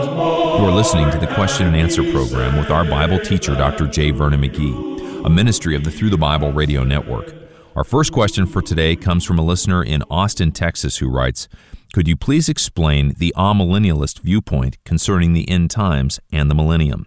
You are listening to the Question and Answer program with our Bible teacher, Dr. J. Vernon McGee, a ministry of the Through the Bible Radio Network. Our first question for today comes from a listener in Austin, Texas, who writes, "Could you please explain the amillennialist viewpoint concerning the end times and the millennium?"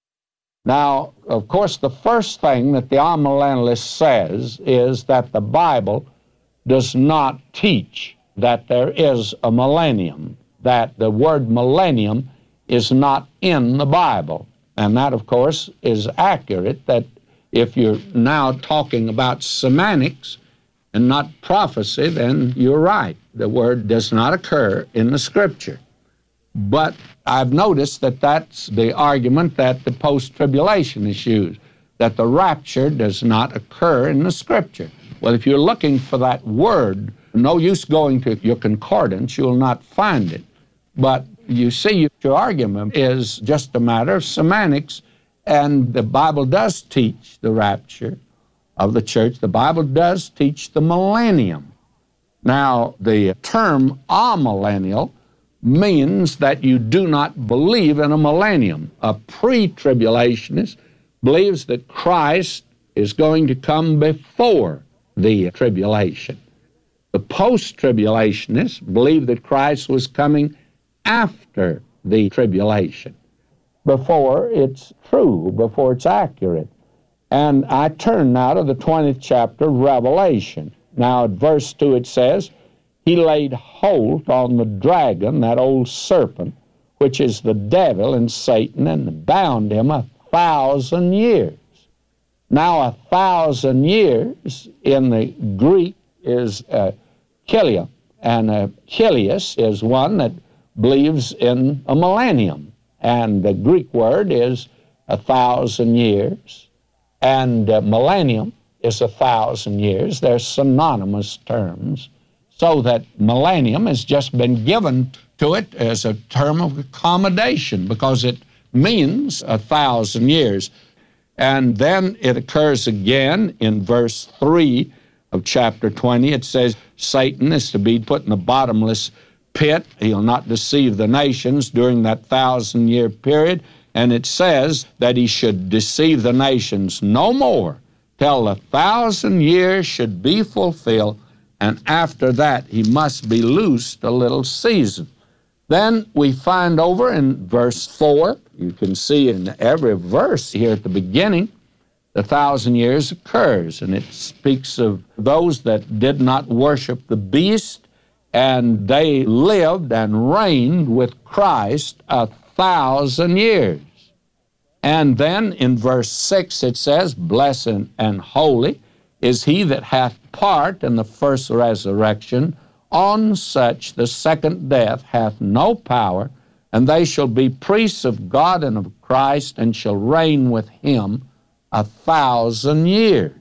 Now, of course, the first thing that the amillennialist says is that the Bible does not teach that there is a millennium, that the word millennium is not in the Bible. And that, of course, is accurate, that if you're now talking about semantics and not prophecy, then you're right. The word does not occur in the Scripture. But I've noticed that that's the argument that the post-tribulationists use, that the rapture does not occur in the Scripture. Well, if you're looking for that word, no use going to your concordance, you'll not find it. But you see, your argument is just a matter of semantics, and the Bible does teach the rapture of the church. The Bible does teach the millennium. Now, the term amillennial means that you do not believe in a millennium. A pre-tribulationist believes that Christ is going to come before the tribulation. The post-tribulationists believe that Christ was coming after the tribulation, before it's true, before it's accurate. And I turn now to the 20th chapter of Revelation. Now at verse 2 it says, "He laid hold on the dragon, that old serpent, which is the devil and Satan, and bound him 1,000 years. Now 1,000 years in the Greek is kilia, and kilios is one that believes in a millennium. And the Greek word is 1,000 years, and millennium is 1,000 years. They're synonymous terms, so that millennium has just been given to it as a term of accommodation because it means 1,000 years. And then it occurs again in verse 3 of chapter 20. It says Satan is to be put in the bottomless pit. He'll not deceive the nations during that 1,000-year period. And it says that he should deceive the nations no more till the 1,000 years should be fulfilled, and after that he must be loosed a little season. Then we find over in verse 4, you can see in every verse here at the beginning, the 1,000 years occurs, and it speaks of those that did not worship the beast, and they lived and reigned with Christ 1,000 years. And then in verse 6 it says, "Blessed and holy is he that hath part in the first resurrection. On such the second death hath no power, and they shall be priests of God and of Christ, and shall reign with him 1,000 years.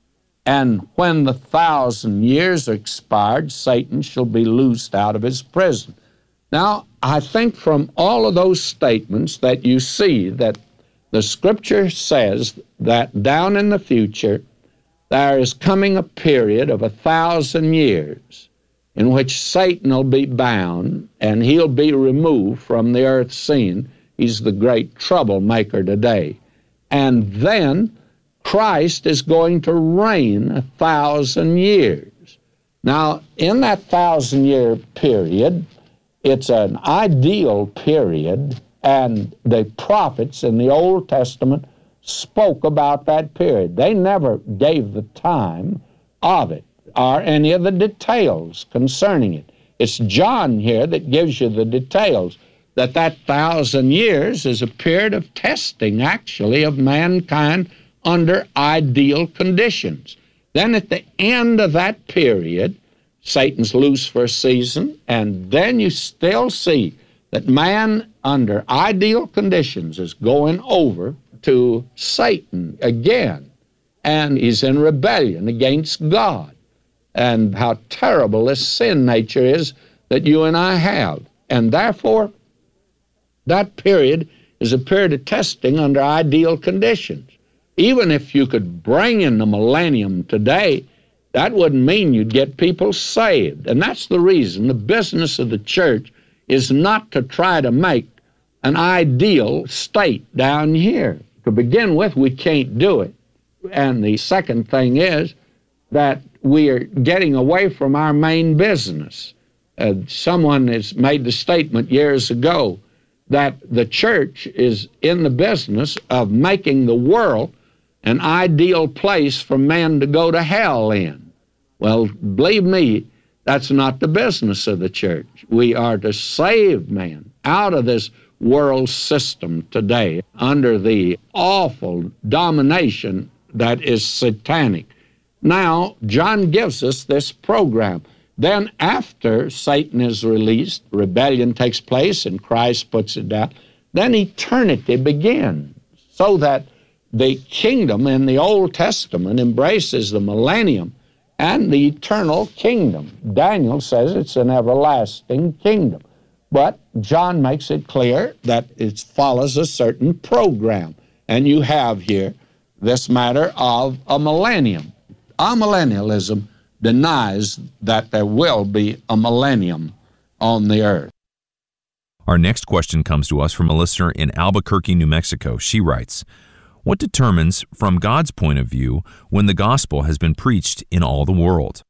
And when the 1,000 years are expired, Satan shall be loosed out of his prison." Now, I think from all of those statements that you see that the Scripture says that down in the future there is coming a period of 1,000 years in which Satan will be bound and he'll be removed from the earth scene. He's the great troublemaker today. And then Christ is going to reign 1,000 years. Now, in that 1,000-year period, it's an ideal period, and the prophets in the Old Testament spoke about that period. They never gave the time of it or any of the details concerning it. It's John here that gives you the details, that 1,000 years is a period of testing, actually, of mankind under ideal conditions. Then at the end of that period, Satan's loose for a season, and then you still see that man under ideal conditions is going over to Satan again, and he's in rebellion against God. And how terrible this sin nature is that you and I have. And therefore, that period is a period of testing under ideal conditions. Even if you could bring in the millennium today, that wouldn't mean you'd get people saved. And that's the reason the business of the church is not to try to make an ideal state down here. To begin with, we can't do it. And the second thing is that we are getting away from our main business. Someone has made the statement years ago that the church is in the business of making the world an ideal place for men to go to hell in. Well, believe me, that's not the business of the church. We are to save man out of this world system today under the awful domination that is satanic. Now, John gives us this program. Then after Satan is released, rebellion takes place and Christ puts it down, then eternity begins, so that the kingdom in the Old Testament embraces the millennium and the eternal kingdom. Daniel says it's an everlasting kingdom. But John makes it clear that it follows a certain program. And you have here this matter of a millennium. Amillennialism denies that there will be a millennium on the earth. Our next question comes to us from a listener in Albuquerque, New Mexico. She writes, "What determines, from God's point of view, when the gospel has been preached in all the world?"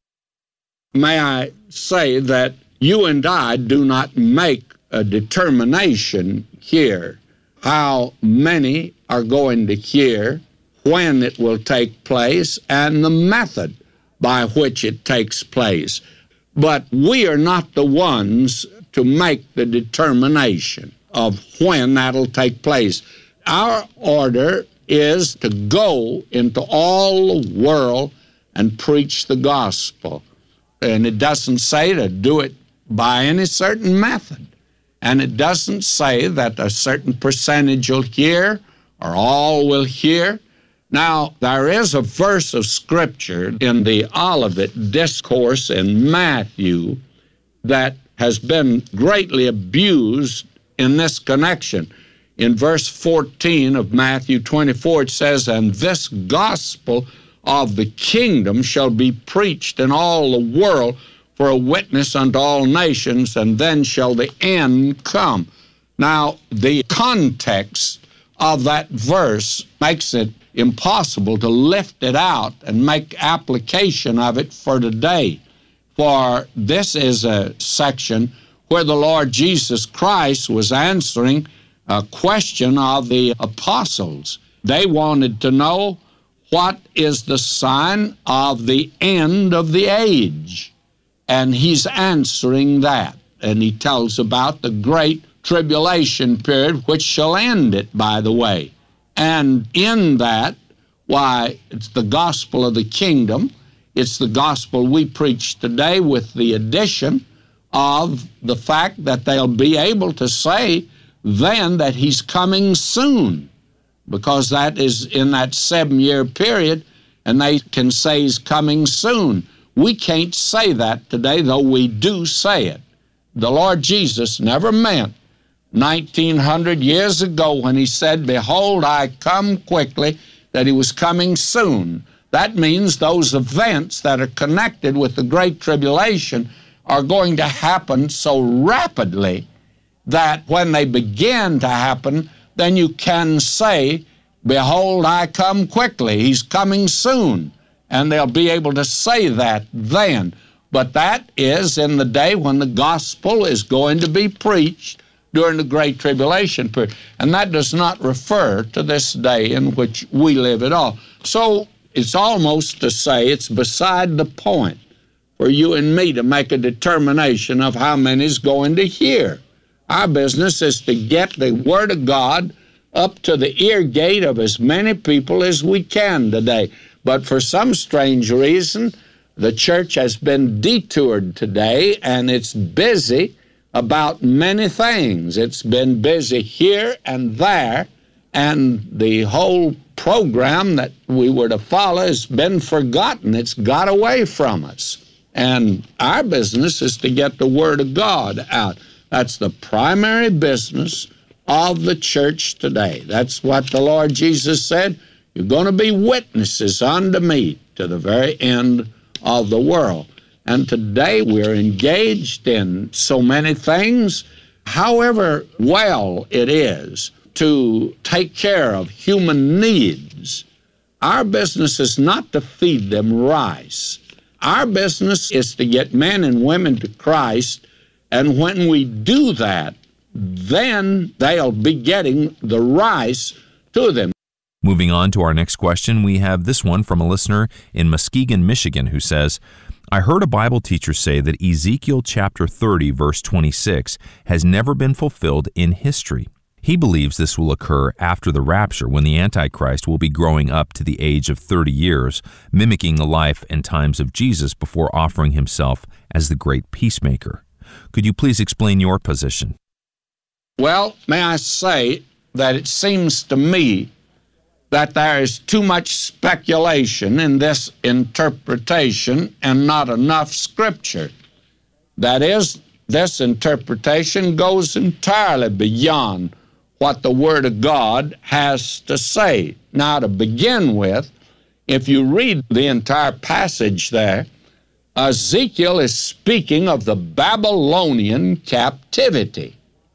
May I say that you and I do not make a determination here how many are going to hear, when it will take place, and the method by which it takes place. But we are not the ones to make the determination of when that'll take place. Our order is to go into all the world and preach the gospel. And it doesn't say to do it by any certain method. And it doesn't say that a certain percentage will hear or all will hear. Now, there is a verse of Scripture in the Olivet Discourse in Matthew that has been greatly abused in this connection. In verse 14 of Matthew 24, it says, "And this gospel of the kingdom shall be preached in all the world for a witness unto all nations, and then shall the end come." Now, the context of that verse makes it impossible to lift it out and make application of it for today. For this is a section where the Lord Jesus Christ was answering a question of the apostles. They wanted to know, what is the sign of the end of the age? And he's answering that. And he tells about the great tribulation period, which shall end it, by the way. And in that, why, it's the gospel of the kingdom. It's the gospel we preach today, with the addition of the fact that they'll be able to say then that he's coming soon, because that is in that 7-year period, and they can say he's coming soon. We can't say that today, though we do say it. The Lord Jesus never meant 1900 years ago when he said, "Behold, I come quickly," that he was coming soon. That means those events that are connected with the Great Tribulation are going to happen so rapidly that when they begin to happen, then you can say, "Behold, I come quickly." He's coming soon. And they'll be able to say that then. But that is in the day when the gospel is going to be preached during the Great Tribulation period. And that does not refer to this day in which we live at all. So it's almost to say it's beside the point for you and me to make a determination of how many is going to hear. Our business is to get the Word of God up to the ear gate of as many people as we can today. But for some strange reason, the church has been detoured today, and it's busy about many things. It's been busy here and there, and the whole program that we were to follow has been forgotten. It's got away from us. And our business is to get the Word of God out. That's the primary business of the church today. That's what the Lord Jesus said. You're going to be witnesses unto me to the very end of the world. And today we're engaged in so many things. however well it is to take care of human needs, our business is not to feed them rice. Our business is to get men and women to Christ, and when we do that, then they'll be getting the rice to them. Moving on to our next question, we have this one from a listener in Muskegon, Michigan, who says, I heard a Bible teacher say that Ezekiel chapter 30, verse 26, has never been fulfilled in history. He believes this will occur after the rapture, when the Antichrist will be growing up to the age of 30 years, mimicking the life and times of Jesus before offering himself as the great peacemaker. Could you please explain your position? Well, may I say that it seems to me that there is too much speculation in this interpretation and not enough Scripture. That is, this interpretation goes entirely beyond what the Word of God has to say. Now, to begin with, if you read the entire passage there, Ezekiel is speaking of the Babylonian captivity.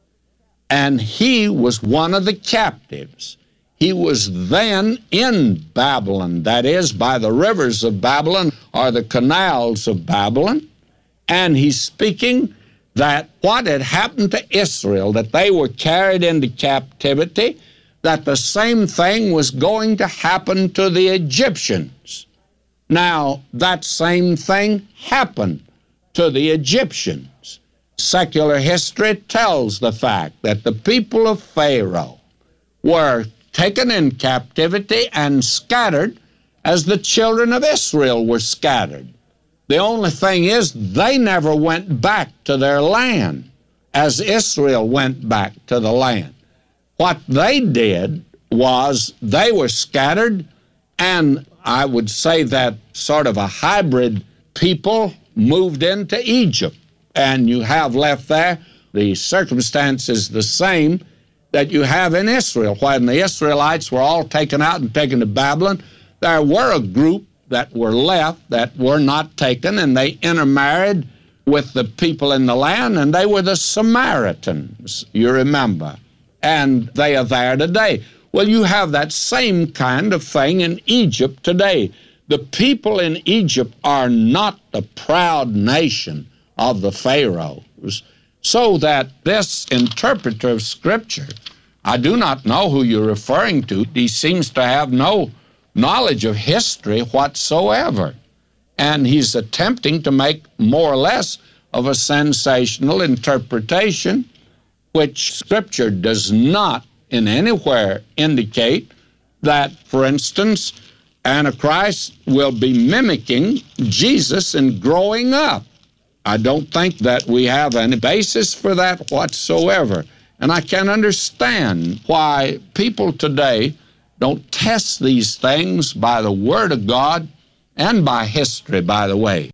And he was one of the captives. He was then in Babylon, that is, by the rivers of Babylon or the canals of Babylon. And he's speaking that what had happened to Israel, that they were carried into captivity, that the same thing was going to happen to the Egyptians. Now, that same thing happened to the Egyptians. Secular history tells the fact that the people of Pharaoh were taken in captivity and scattered as the children of Israel were scattered. The only thing is, they never went back to their land as Israel went back to the land. What they did was they were scattered, and I would say that sort of a hybrid people moved into Egypt. And you have left there the circumstances the same that you have in Israel. When the Israelites were all taken out and taken to Babylon, there were a group that were left that were not taken, and they intermarried with the people in the land, and they were the Samaritans, you remember. And they are there today. Well, you have that same kind of thing in Egypt today. The people in Egypt are not the proud nation of the Pharaohs, so that this interpreter of Scripture, I do not know who you're referring to. He seems to have no knowledge of history whatsoever, and he's attempting to make more or less of a sensational interpretation, which Scripture does not in anywhere indicate that, for instance, Antichrist will be mimicking Jesus in growing up. I don't think that we have any basis for that whatsoever. And I can understand why people today don't test these things by the Word of God and by history, by the way.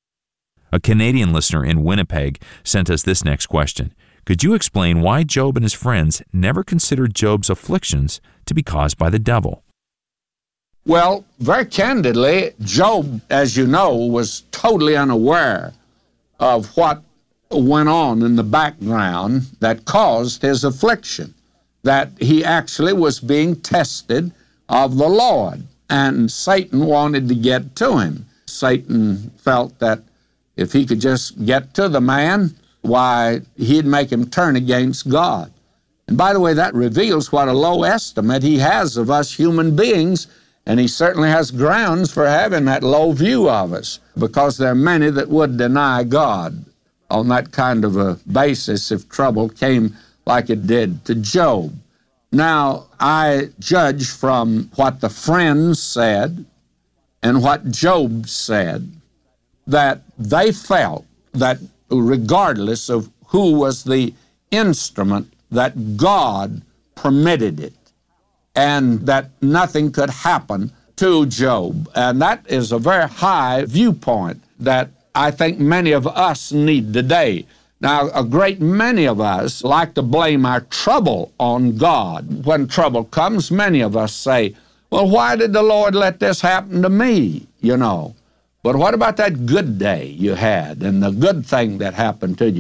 A Canadian listener in Winnipeg sent us this next question. Could you explain why Job and his friends never considered Job's afflictions to be caused by the devil? Well, very candidly, Job, as you know, was totally unaware of what went on in the background that caused his affliction, that he actually was being tested of the Lord, and Satan wanted to get to him. Satan felt that if he could just get to the man, why, he'd make him turn against God. And by the way, that reveals what a low estimate he has of us human beings, and he certainly has grounds for having that low view of us, because there are many that would deny God on that kind of a basis if trouble came like it did to Job. Now, I judge from what the friends said and what Job said that they felt that regardless of who was the instrument, that God permitted it, and that nothing could happen to Job. And that is a very high viewpoint that I think many of us need today. Now, a great many of us like to blame our trouble on God. When trouble comes, many of us say, well, why did the Lord let this happen to me, you know? But what about that good day you had and the good thing that happened to you?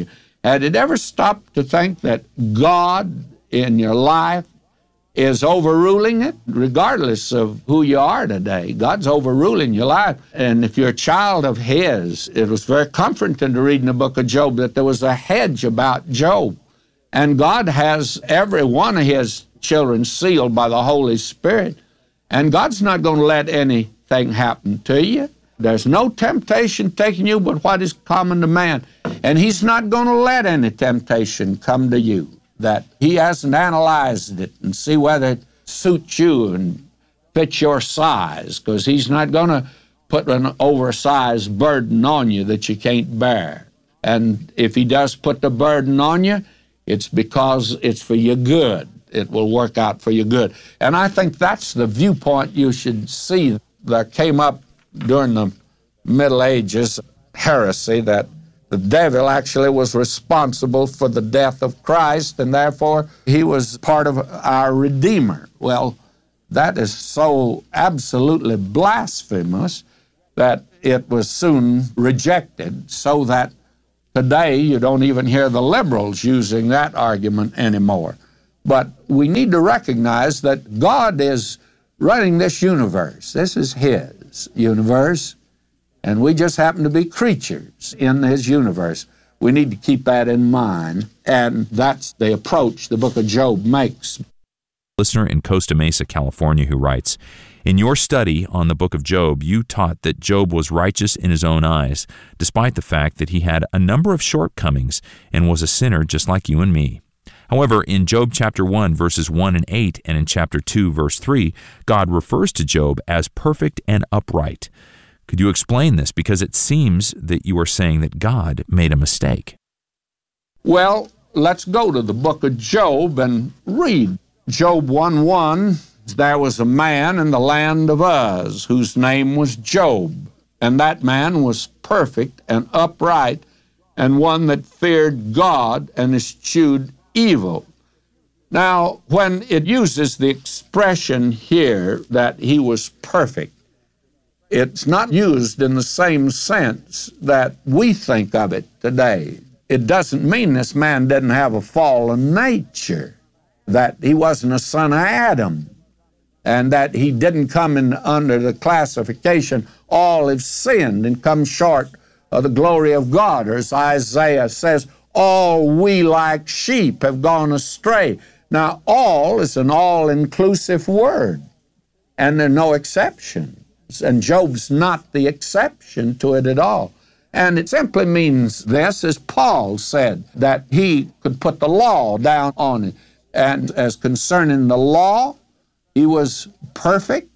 Had it ever stopped to think that God in your life is overruling it, regardless of who you are today? God's overruling your life. And if you're a child of His, it was very comforting to read in the book of Job that there was a hedge about Job. And God has every one of His children sealed by the Holy Spirit. And God's not going to let anything happen to you. There's no temptation taking you but what is common to man. And He's not going to let any temptation come to you that He hasn't analyzed it and see whether it suits you and fits your size, because He's not going to put an oversized burden on you that you can't bear. And if He does put the burden on you, it's because it's for your good. It will work out for your good. And I think that's the viewpoint you should see that came up during the Middle Ages, heresy, that the devil actually was responsible for the death of Christ, and therefore he was part of our Redeemer. Well, that is so absolutely blasphemous that it was soon rejected, so that today you don't even hear the liberals using that argument anymore. But we need to recognize that God is running this universe. This is His universe, and we just happen to be creatures in His universe. We need to keep that in mind, and that's the approach the book of Job makes. Listener in Costa Mesa, California, who writes, "In your study on the book of Job, you taught that Job was righteous in his own eyes, despite the fact that he had a number of shortcomings and was a sinner just like you and me. However, in Job chapter 1, verses 1 and 8, and in chapter 2, verse 3, God refers to Job as perfect and upright. Could you explain this? Because it seems that you are saying that God made a mistake." Well, let's go to the book of Job and read Job 1:1. There was a man in the land of Uz whose name was Job, and that man was perfect and upright, and one that feared God and eschewed evil. Now, when it uses the expression here that he was perfect, it's not used in the same sense that we think of it today. It doesn't mean this man didn't have a fallen nature, that he wasn't a son of Adam, and that he didn't come in under the classification, all have sinned and come short of the glory of God. Or as Isaiah says, all we like sheep have gone astray. Now, all is an all-inclusive word, and there are no exceptions. And Job's not the exception to it at all. And it simply means this, as Paul said, that he could put the law down on it. And as concerning the law, he was perfect,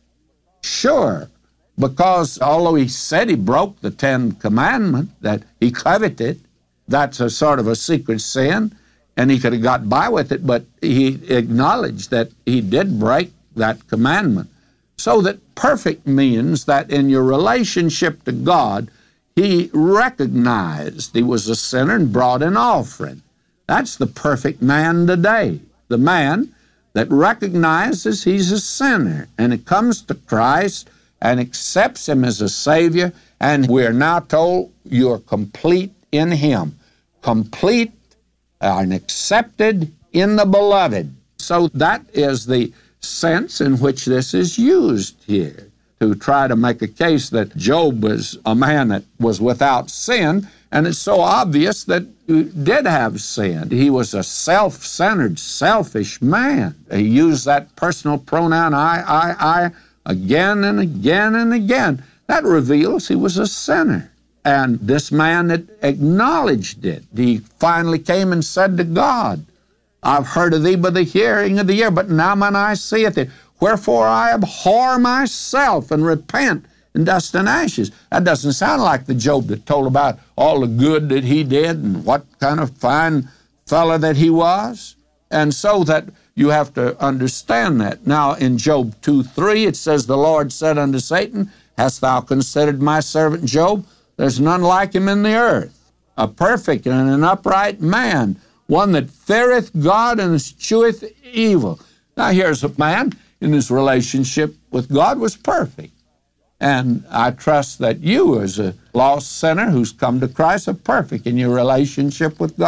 sure, because although he said he broke the 10 Commandments, that he coveted, that's a sort of a secret sin, and he could have got by with it, but he acknowledged that he did break that commandment. So that perfect means that in your relationship to God, he recognized he was a sinner and brought an offering. That's the perfect man today, the man that recognizes he's a sinner, and it comes to Christ and accepts him as a Savior, and we're now told you're complete in him, complete and accepted in the Beloved. So that is the sense in which this is used here, to try to make a case that Job was a man that was without sin, and it's so obvious that he did have sin. He was a self-centered, selfish man. He used that personal pronoun, I, again and again and again. That reveals he was a sinner. And this man had acknowledged it. He finally came and said to God, I've heard of thee by the hearing of the ear, but now mine eye seeth thee. Wherefore I abhor myself and repent in dust and ashes. That doesn't sound like the Job that told about all the good that he did and what kind of fine fellow that he was. And so that you have to understand that. Now in Job 2:3 it says, the Lord said unto Satan, hast thou considered my servant Job? There's none like him in the earth, a perfect and an upright man, one that feareth God and escheweth evil. Now here's a man in his relationship with God was perfect. And I trust that you, as a lost sinner who's come to Christ, are perfect in your relationship with God.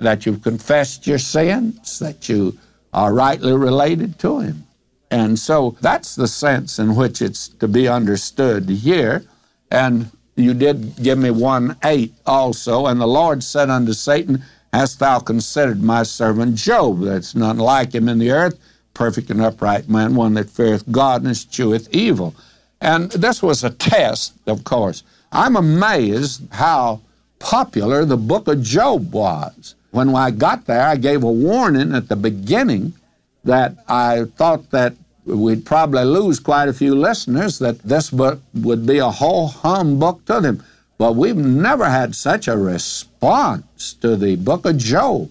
that you've confessed your sins, that you are rightly related to Him. And so that's the sense in which it's to be understood here. And you did give me 1:8 also. And the Lord said unto Satan, Hast thou considered my servant Job? There's none like him in the earth, perfect and upright man, one that feareth God and escheweth evil. And this was a test, of course. I'm amazed how popular the book of Job was. When I got there, I gave a warning at the beginning that I thought that we'd probably lose quite a few listeners, that this book would be a ho-hum book to them. But we've never had such a response to the book of Job.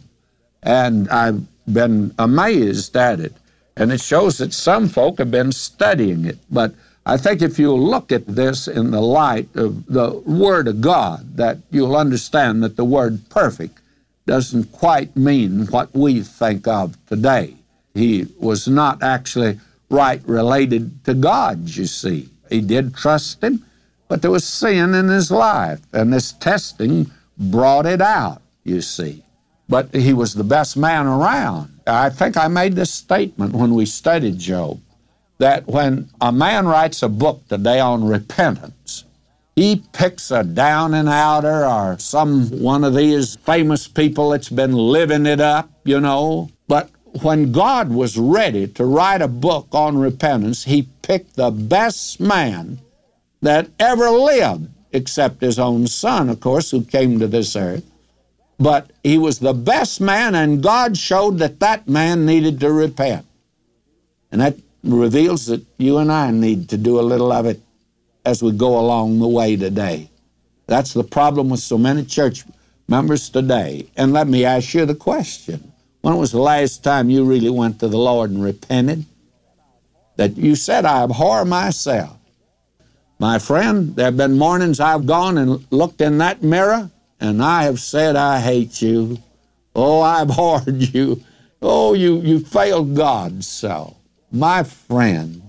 And I've been amazed at it. And it shows that some folk have been studying it. But I think if you look at this in the light of the Word of God, that you'll understand that the word perfect doesn't quite mean what we think of today. He was not actually right related to God, you see. He did trust Him, but there was sin in his life, and this testing brought it out, you see. But he was the best man around. I think I made this statement when we studied Job, that when a man writes a book today on repentance, he picks a down and outer or some one of these famous people that's been living it up, you know. But when God was ready to write a book on repentance, He picked the best man that ever lived, except His own Son, of course, who came to this earth. But he was the best man, and God showed that that man needed to repent. And that reveals that you and I need to do a little of it as we go along the way today. That's the problem with so many church members today. And let me ask you the question. When was the last time you really went to the Lord and repented? That you said, I abhor myself. My friend, there have been mornings I've gone and looked in that mirror, and I have said, I hate you. Oh, I abhorred you. Oh, you failed God so. My friend,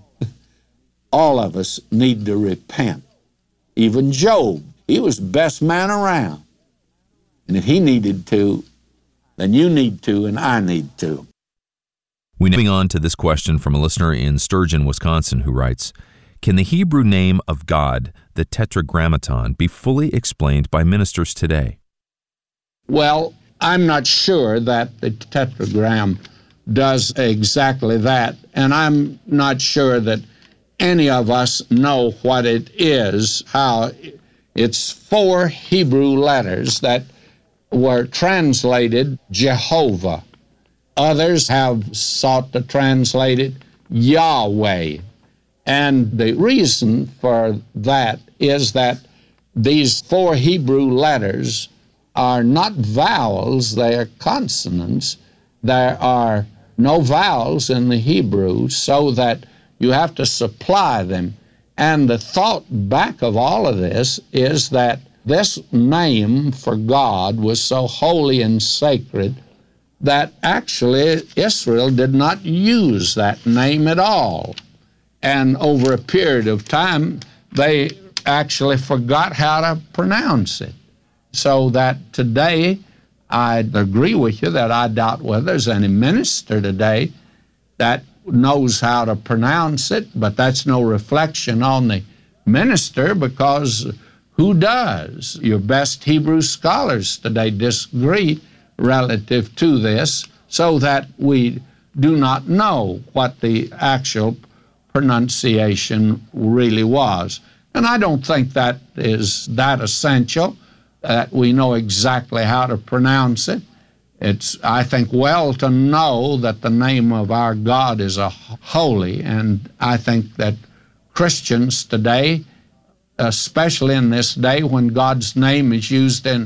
all of us need to repent. Even Job, he was the best man around. And if he needed to, then you need to, and I need to. Moving on to this question from a listener in Sturgeon, Wisconsin, who writes, Can the Hebrew name of God, the Tetragrammaton, be fully explained by ministers today? Well, I'm not sure that the tetragram does exactly that, and I'm not sure that any of us know what it is, how it's 4 Hebrew letters that were translated Jehovah. Others have sought to translate it Yahweh. And the reason for that is that these 4 Hebrew letters are not vowels, they are consonants. There are no vowels in the Hebrew, so that you have to supply them. And the thought back of all of this is that this name for God was so holy and sacred that actually Israel did not use that name at all. And over a period of time, they actually forgot how to pronounce it. So that today, I'd agree with you that I doubt whether there's any minister today that knows how to pronounce it, but that's no reflection on the minister, because who does? Your best Hebrew scholars today disagree relative to this, so that we do not know what the actual pronunciation really was. And I don't think that is that essential, that we know exactly how to pronounce it. It's, I think, well to know that the name of our God is a holy, and I think that Christians today, especially in this day when God's name is used in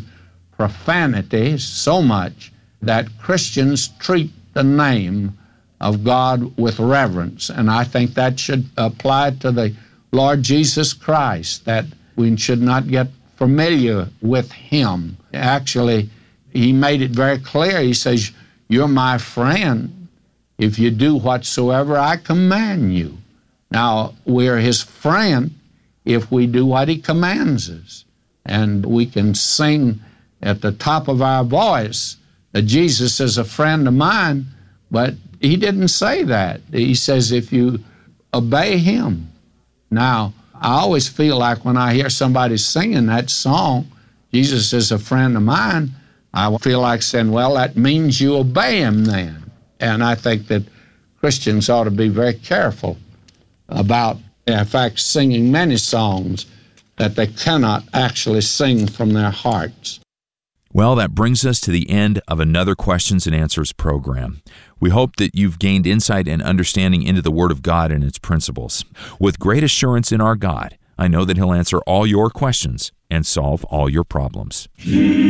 profanity so much, that Christians treat the name of God with reverence. And I think that should apply to the Lord Jesus Christ, that we should not get familiar with Him. Actually, He made it very clear. He says, you're my friend if you do whatsoever I command you. Now, we're His friend if we do what He commands us. And we can sing at the top of our voice Jesus is a friend of mine, but he didn't say that. He says if you obey him. Now, I always feel like when I hear somebody singing that song, Jesus is a friend of mine, I feel like saying, well, that means you obey him then. And I think that Christians ought to be very careful about, in fact, singing many songs that they cannot actually sing from their hearts. Well, that brings us to the end of another Questions and Answers program. We hope that you've gained insight and understanding into the Word of God and its principles. With great assurance in our God, I know that He'll answer all your questions and solve all your problems.